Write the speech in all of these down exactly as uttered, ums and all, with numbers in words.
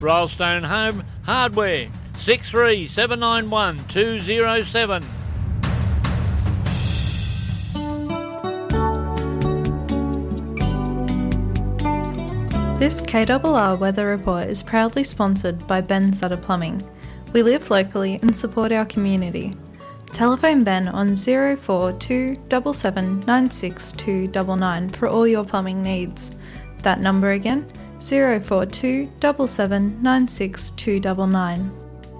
Rollstone Home Hardware, six three seven nine one two zero seven. This K R R Weather Report is proudly sponsored by Ben Sutter Plumbing. We live locally and support our community. Telephone Ben on zero four two seven seven nine six two nine nine for all your plumbing needs. That number again, zero four two seven seven nine six two nine nine.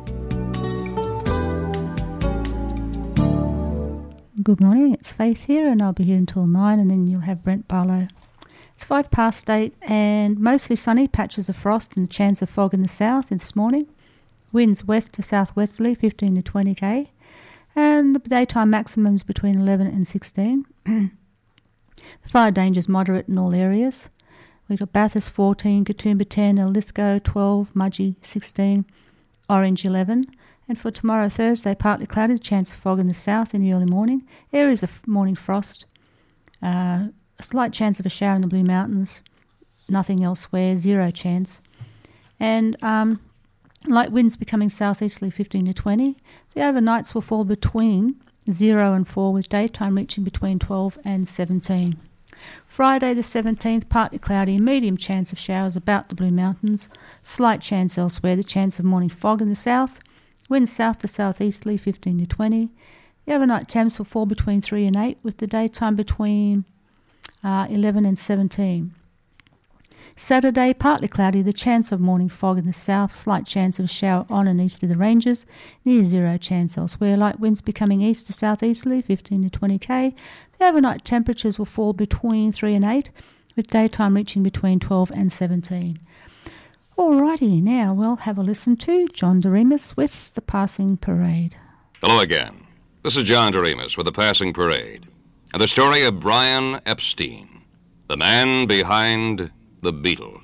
Good morning, it's Faith here and I'll be here until nine and then you'll have Brent Barlow. It's five past eight and mostly sunny, patches of frost and a chance of fog in the south this morning. Winds west to southwesterly, fifteen to twenty k. And the daytime maximums between eleven and sixteen. The fire danger is moderate in all areas. We've got Bathurst fourteen, Katoomba ten, Lithgow twelve, Mudgee sixteen, Orange eleven. And for tomorrow, Thursday, partly cloudy, chance of fog in the south in the early morning. Areas of morning frost. Uh, a slight chance of a shower in the Blue Mountains. Nothing elsewhere, zero chance. And um, light winds becoming southeasterly, fifteen to twenty. The overnights will fall between zero and four, with daytime reaching between twelve and seventeen. Friday the seventeenth, partly cloudy, medium chance of showers about the Blue Mountains. Slight chance elsewhere, the chance of morning fog in the south. Winds south to southeasterly, fifteen to twenty. The overnight temps will fall between three and eight, with the daytime between uh, eleven and seventeen. Saturday, partly cloudy, the chance of morning fog in the south, slight chance of a shower on and east of the ranges, near zero chance elsewhere. Light winds becoming east to southeasterly, fifteen to twenty k. The overnight temperatures will fall between three and eight, with daytime reaching between twelve and seventeen. Alrighty, now we'll have a listen to John Doremus with The Passing Parade. Hello again. This is John Doremus with The Passing Parade, and the story of Brian Epstein, the man behind the Beatles.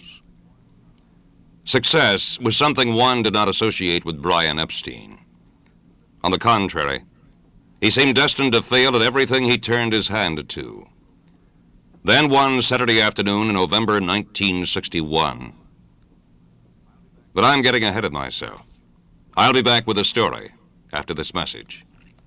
Success was something one did not associate with Brian Epstein. On the contrary, he seemed destined to fail at everything he turned his hand to. Then one Saturday afternoon in November nineteen sixty-one. But I'm getting ahead of myself. I'll be back with a story after this message.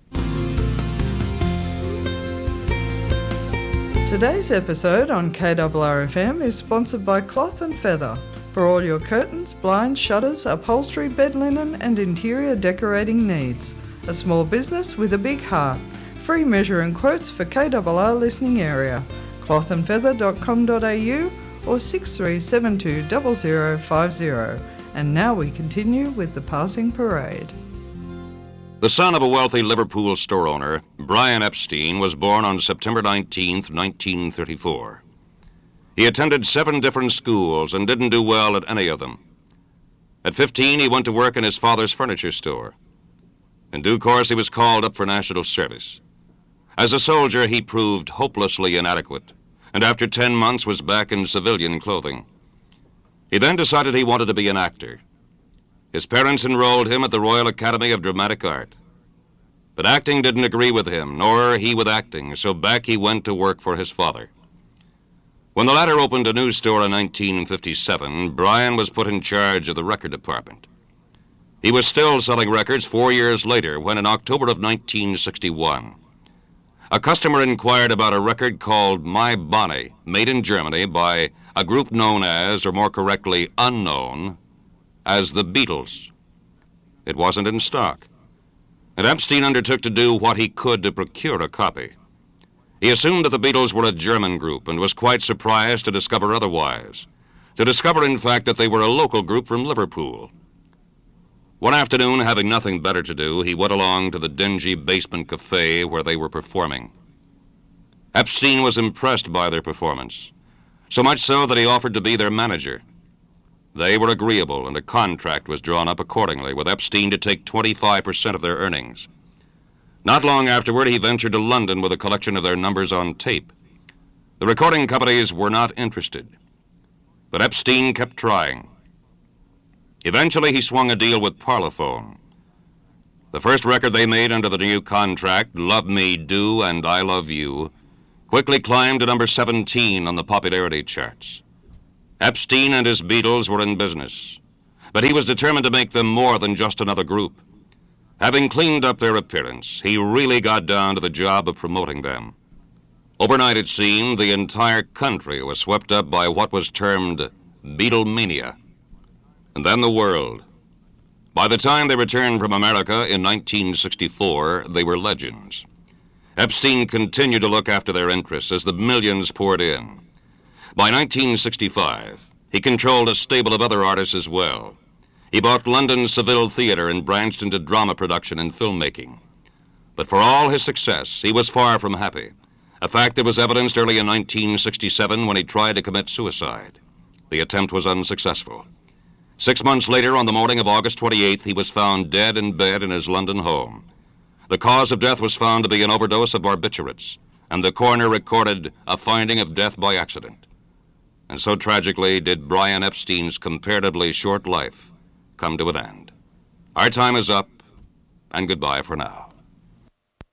Today's episode on K R R F M is sponsored by Cloth and Feather for all your curtains, blinds, shutters, upholstery, bed linen and interior decorating needs. A small business with a big heart. Free measure and quotes for K R R listening area. cloth and feather dot com dot a u or six three seven two zero zero five zero. And now we continue with The Passing Parade. The son of a wealthy Liverpool store owner, Brian Epstein was born on September nineteenth, nineteen thirty-four. He attended seven different schools and didn't do well at any of them. At fifteen, he went to work in his father's furniture store. In due course, he was called up for national service. As a soldier, he proved hopelessly inadequate, and after ten months was back in civilian clothing. He then decided he wanted to be an actor. His parents enrolled him at the Royal Academy of Dramatic Art. But acting didn't agree with him, nor he with acting, so back he went to work for his father. When the latter opened a news store in nineteen fifty-seven, Brian was put in charge of the record department. He was still selling records four years later when in October of nineteen sixty-one, a customer inquired about a record called My Bonnie, made in Germany by a group known as, or more correctly unknown, as the Beatles. It wasn't in stock, and Epstein undertook to do what he could to procure a copy. He assumed that the Beatles were a German group and was quite surprised to discover otherwise, to discover, in fact, that they were a local group from Liverpool. One afternoon, having nothing better to do, he went along to the dingy basement cafe where they were performing. Epstein was impressed by their performance, so much so that he offered to be their manager. They were agreeable, and a contract was drawn up accordingly, with Epstein to take twenty-five percent of their earnings. Not long afterward, he ventured to London with a collection of their numbers on tape. The recording companies were not interested, but Epstein kept trying. Eventually, he swung a deal with Parlophone. The first record they made under the new contract, Love Me Do and I Love You, quickly climbed to number seventeen on the popularity charts. Epstein and his Beatles were in business, but he was determined to make them more than just another group. Having cleaned up their appearance, he really got down to the job of promoting them. Overnight, it seemed, the entire country was swept up by what was termed Beatlemania. And then the world. By the time they returned from America in nineteen sixty-four, they were legends. Epstein continued to look after their interests as the millions poured in. By nineteen sixty-five, he controlled a stable of other artists as well. He bought London's Seville Theatre and branched into drama production and filmmaking. But for all his success, he was far from happy, a fact that was evidenced early in nineteen sixty-seven when he tried to commit suicide. The attempt was unsuccessful. Six months later, on the morning of August twenty-eighth, he was found dead in bed in his London home. The cause of death was found to be an overdose of barbiturates, and the coroner recorded a finding of death by accident. And so tragically did Brian Epstein's comparatively short life come to an end. Our time is up, and goodbye for now.